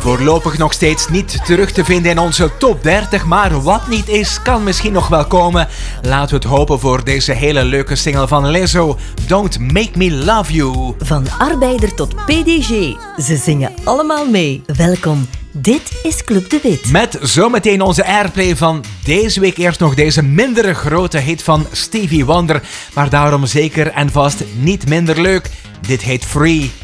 Voorlopig nog steeds niet terug te vinden in onze top 30, maar wat niet is, kan misschien nog wel komen. Laten we het hopen voor deze hele leuke single van Lizzo, Don't Make Me Love You. Van arbeider tot PDG, ze zingen allemaal mee. Welkom, dit is Club de Wit. Met zometeen onze airplay van deze week. Eerst nog deze minder grote hit van Stevie Wonder, maar daarom zeker en vast niet minder leuk. Dit heet Free.